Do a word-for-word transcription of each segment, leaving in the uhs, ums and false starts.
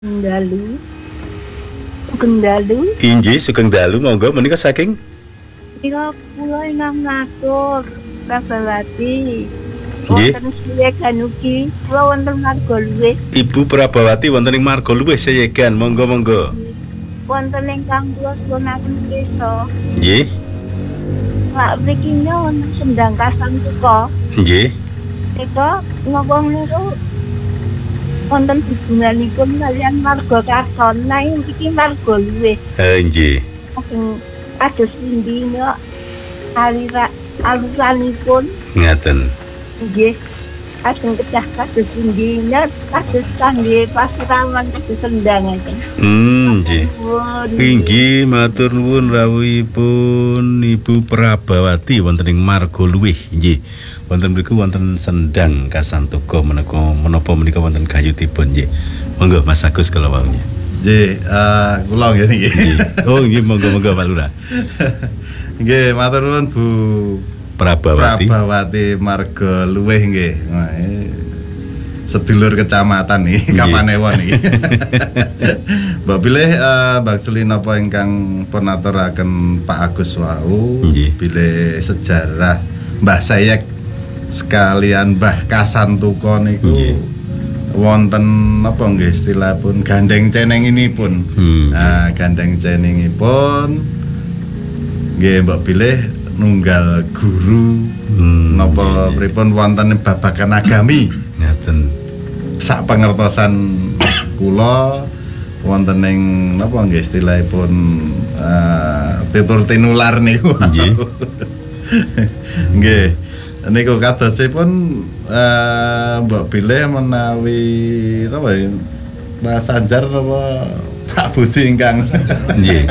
Dalu. Sugeng dalu. Inggih sugeng dalu monggo menika saking Ira kula ingkang ngatur Prabawati. Nggih. Wonten Siyegan ugi kula wonten Margoluwih. Ibu Prabawati wonten ing Margoluwih Siyegan monggo monggo. Wonten ingkang kula suwunaken desa. Nggih. Pak mriki wonten Sendang Kasantuka. Nggih. Eka ngomong niku wonten hubunganipun kalian marga katon nanging iki marga luwih. Ha nggih. Saking kados pundi nek alira aluranipun Ngaten. nggih ajeng kedah kados pundi nek kados kangge pasiraman kados Sendang ngeten. Hmm nggih. Inggih matur nuwun rawuhipun Ibu Prabawati wonten ing Margoluwih nggih. Wonten mriku wonten Sendang Kasantuka menika menapa menika wonten gayutipun nggih. Monggo Mas Agus kala wau nggih. Nggih, eh kula nggih nggih. Oh nggih monggo-monggo Pak Lurah. Nggih, matur nuwun Bu Prabawati. Prabawati Margoluwih nggih. Nah, sedulur kecamatan nih, Kapanewon iki. Mbak bilih uh, Mbak Suli napa ingkang penaturaken Pak Agus wau bilih sejarah Mbah Sayek sekalian Mbah Kasantuka niku wonten napa nggih istilahipun gandeng cenenginipun. Hmm. Nah, gandeng cenengipun nggih Mbak bilih nunggal guru hmm, napa pripun wonten babagan agami. Ngaten. Sak pangertosan kula wonten ing napa nggih istilahipun uh, titur tinular niku. Nggih. Nggih. Niku kadosipun uh, Mbak Bilih menawi napa ya Mas Sanjar napa Pak Budi ingkang nggih.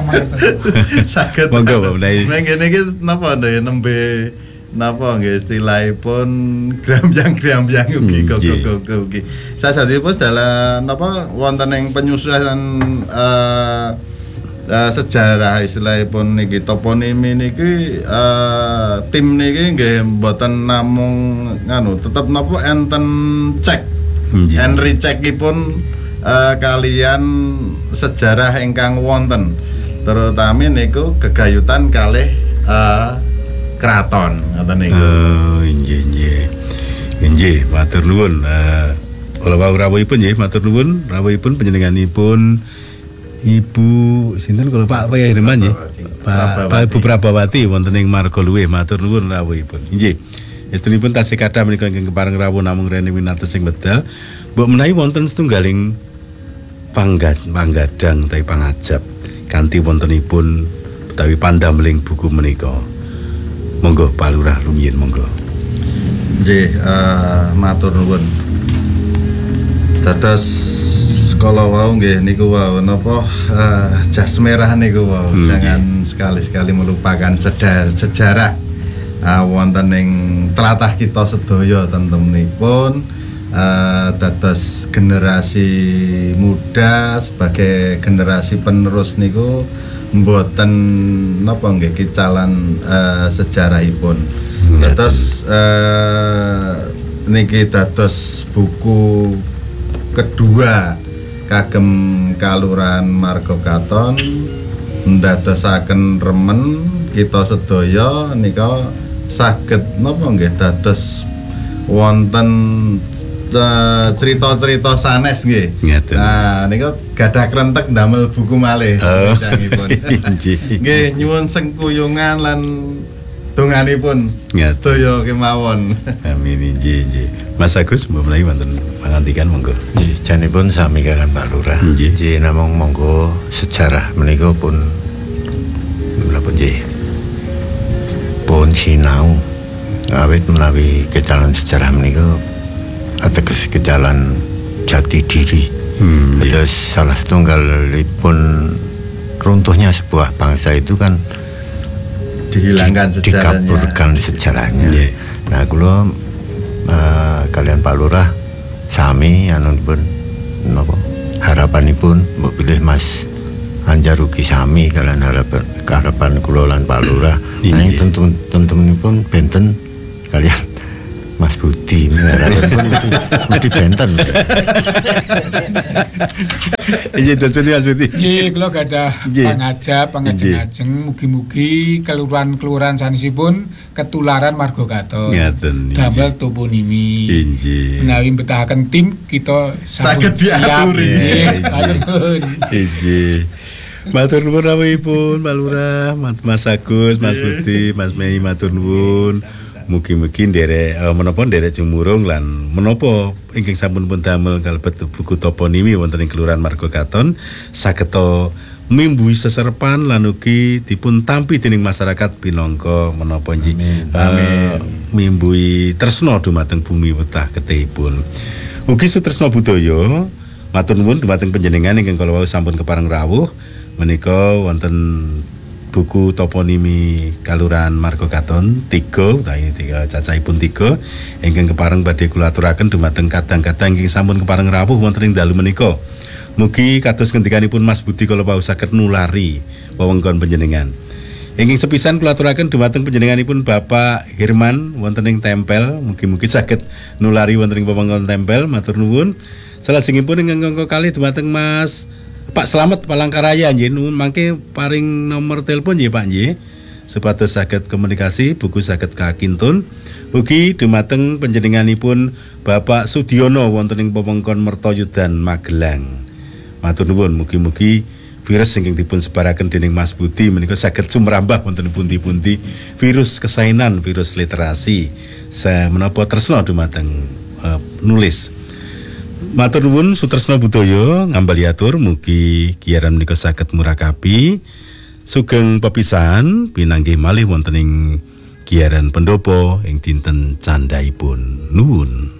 Saged monggo Pak Budi. Mengene iki napa nggih nembe napa nggih istilahipun grambyang-grambyang ugi kok-kok ugi. Sasadipun dalam napa wonten ing penyusunan uh, uh, sejarah istilahipun niki toponimi niki uh, tim niki nggih mboten namung nganu tetep napa enten cek and recheckipun uh, kalian sejarah ingkang wonten terutama niku gegayutan kalih uh, keraton ngoten niku. Oh, nggih nggih. Nggih, matur nuwun. Eh kula wau rawuhipun nggih, matur nuwun rawuhipun panjenenganipun Ibu sinten kula Pak Payahirman nggih. Pak Pak Ibu Prabawati wonten ing Margoluwih, matur nuwun rawuhipun. Nggih. Istrinipun tasih kathah menika ingkang kepareng rawuh namung rene winates sing medal. Mbok menawi wonten setunggaling panggad panggadang utawi pangajap kanthi wontenipun utawi pandamling buku menika. Monggo Pak Lurah rumiyin monggo. Nggih, uh, matur nuwun. Dados kala wau nggih niku wau napa uh, jas merah niku wau. Hmm, jangan sekali-sekali melupakan sejarah sejarah uh, wonten ing tlatah kita sedaya tentunipun uh, dados generasi muda sebagai generasi penerus niku mboten napa nggih kicalan uh, sejarahipun. Dados uh, niki dados buku kedua kagem Kalurahan Marga Katon ndadosaken remen kita sedaya nika saged napa nggih dados wonten Uh, cerita-cerita sanes nggih. Nah, niku gadah krentek ndamel buku malih njangipun. Nggih, nyuwun sengkuyungan lan donganipun sedaya kemawon. Amin nggih nggih. Mas Agus mbok menawi wonten pangandikan monggo. Nggih, janipun sami kalian Pak Lurah. Nggih, namung monggo sejarah menika pun menapa nggih. Pun sinau awit menawi kecalan sejarah menika ateges kejalan jati diri. Hmm, terus iya. Salah setunggalipun runtuhnya sebuah bangsa itu kan dihilangkan di, sejarahnya, dikaburkan sejarahnya. Yeah. Nah, kula uh, kalian Pak Lurah sami anunipun napa harapanipun mbok pilih Mas Anjar ugi sami kalian harapan harapan kula lan Pak Lurah. Nah, tentu tentunipun benten kalian Mas Budi pun mesti mesti benten. Iya dadi Mas Budi. Nggih, kula gadah pangajap pangajeng-ajeng mugi-mugi kelurahan-kelurahan sanesipun ketularan marga katon. Ngaten. Damel toponimi. Inggih. Menawi betahaken tim kita saged siap. diaturi. Nggih. Inggih. Matur nuwun rawuhipun Pak Lurah, Mas Agus, Mas Budi, Mas Mei matur nuwun. Mugi-mugi nderek uh, menapa nderek jumurung lan menapa ingkang sampun pun damel kalebet buku toponimi wonten ing Kelurahan Marga Katon sageta mimbui seserepan lan ugi dipun tampi dening masyarakat pinangka menapa nggih uh, mimbui tresna dumateng bumi wetah getihipun. Ugi sutresna budaya matur nuwun dumateng panjenengan ingkang kala wau sampun kepareng rawuh menika wonten buku toponimi Kelurahan Marga Katon tiga utawi tiga cacahipun tiga ingkang kepareng badhe kula aturaken dumateng kadang-kadang ingkang sampun kepareng rawuh wonten ing dalu menika. Mugi kados ngendikanipun Mas Budi kala wau saged nulari wewengkon panjenengan. Ingkang sepisan kula aturaken dumateng panjenenganipun Bapak Hirman wonten ing Tempel, mugi-mugi saged nulari wonten ing wewengkon Tempel, matur nuwun. Salajengipun ingkang kalih dumateng Mas Pak Slamet Palangkaraya nggih nuwun mangke paring nomor telepon nggih Pak nggih supados saged komunikasi buku saged kakintun. Ugi dumateng panjenenganipun Bapak Sudiono wonten ing wewengkon Mertoyudan Magelang. Matur nuwun mugi-mugi virus ingkang dipun sebaraken dening Mas Budi menika saged sumrambah wonten pundi-pundi virus kesainan, virus literasi, menapa tresna dumateng uh, nulis. Matur nuwun sutresna budaya ngambaliatur mugi kiaran menika saged murakabi sugeng pepisahan pinanggih malih wonten ing kiaran pendopo ing dinten candhaipun nuwun.